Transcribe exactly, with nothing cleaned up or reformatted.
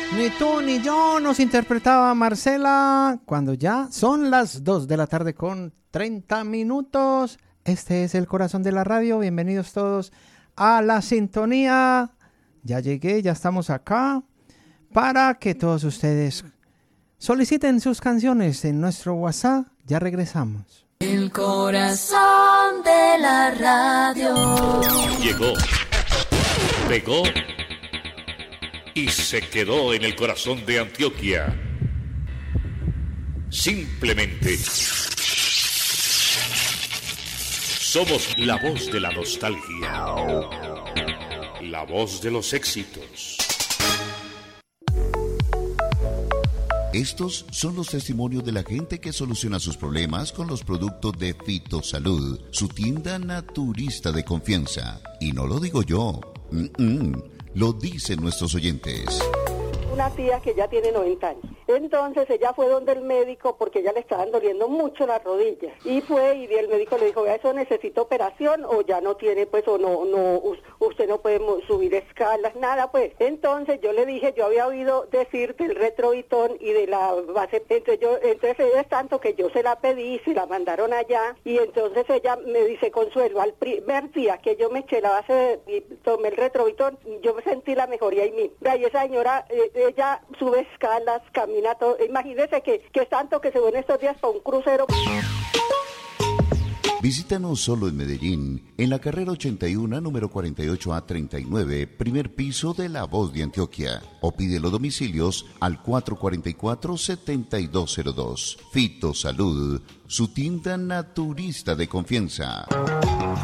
Ni tú ni yo, nos interpretaba Marcela cuando ya son las dos de la tarde con treinta minutos. Este es el corazón de la radio. Bienvenidos todos a la sintonía. Ya llegué, ya estamos acá para que todos ustedes soliciten sus canciones en nuestro WhatsApp. Ya regresamos. El corazón de la radio. Llegó, pegó y se quedó en el corazón de Antioquia. Simplemente somos la voz de la nostalgia, la voz de los éxitos. Estos son los testimonios de la gente que soluciona sus problemas con los productos de Fitosalud, su tienda naturista de confianza. Y no lo digo yo, Mm-mm. lo dicen nuestros oyentes. Una tía que ya tiene noventa años. Entonces ella fue donde el médico porque ya le estaban doliendo mucho las rodillas. Y fue y el médico le dijo, vea, eso necesita operación o ya no tiene, pues, o no, no, usted no puede subir escalas, nada, pues. Entonces yo le dije, yo había oído decir del retrovitón y de la base, entonces yo, entonces es tanto que yo se la pedí, se la mandaron allá y entonces ella me dice, Consuelo, al primer día que yo me eché la base y tomé el retrovitón, yo me sentí la mejoría en mí. Y esa señora, eh, ella sube escalas, camina todo. Imagínese que, que es tanto que se ve en estos días para un crucero. Visítanos solo en Medellín, en la carrera ochenta y uno, número cuarenta y ocho A treinta y nueve, primer piso de La Voz de Antioquia. O pide los domicilios al cuatro cuatro cuatro, siete dos cero dos. Fitosalud, su tienda naturista de confianza.